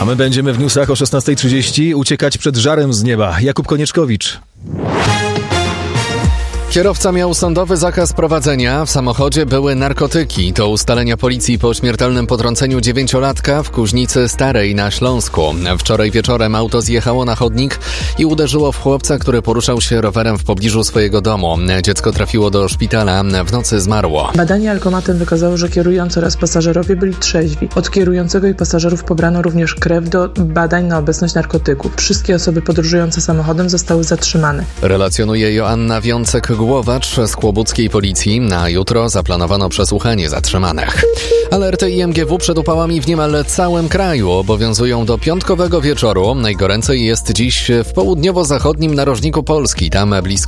my będziemy w newsach o 16:30 uciekać przed żarem z nieba. Jakub Konieczkowicz. Kierowca miał sądowy zakaz prowadzenia, w samochodzie były narkotyki. To ustalenia policji po śmiertelnym potrąceniu 9-latka w Kuźnicy Starej na Śląsku. Wczoraj wieczorem auto zjechało na chodnik i uderzyło w chłopca, który poruszał się rowerem w pobliżu swojego domu. Dziecko trafiło do szpitala, w nocy zmarło. Badanie alkomatem wykazało, że kierujący oraz pasażerowie byli trzeźwi. Od kierującego i pasażerów pobrano również krew do badań na obecność narkotyków. Wszystkie osoby podróżujące samochodem zostały zatrzymane. Relacjonuje Joanna Wiącek-Głowacz z kłobuckiej policji. Na jutro zaplanowano przesłuchanie zatrzymanych. Alerty IMGW przed upałami w niemal całym kraju obowiązują do piątkowego wieczoru. Najgoręcej jest dziś w południowo-zachodnim narożniku Polski. Tam blisko